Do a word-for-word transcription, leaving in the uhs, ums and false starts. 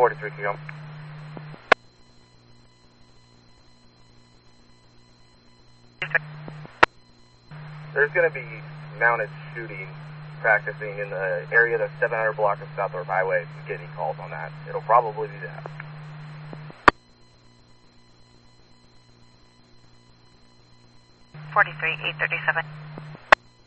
forty-three, can you go? There's going to be mounted shooting practicing in the area of the seven hundred block of Southwark Highway. If you get any calls on that, it'll probably be that. forty-three, eight thirty-seven.